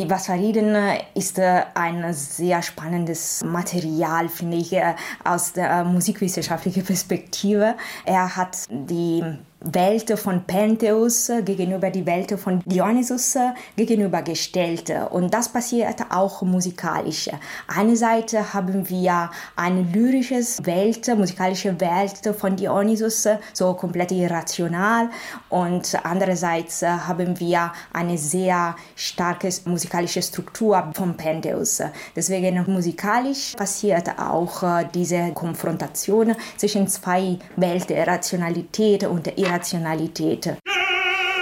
Die Vasariden ist ein sehr spannendes Material, finde ich, aus der musikwissenschaftlichen Perspektive. Er hat die Welt von Pentheus gegenüber die Welt von Dionysus gegenübergestellt. Und das passiert auch musikalisch. Einerseits haben wir eine musikalische Welt von Dionysus, so komplett irrational. Und andererseits haben wir eine sehr starke musikalische Struktur von Pentheus. Deswegen musikalisch passiert auch diese Konfrontation zwischen zwei Welten, Rationalität und Irrationalität.